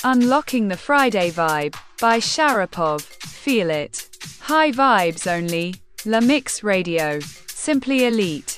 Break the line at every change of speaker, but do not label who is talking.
Unlocking the Friday Vibe by Sharapov. Feel it. High vibes only. La Mix Radio. Simply elite.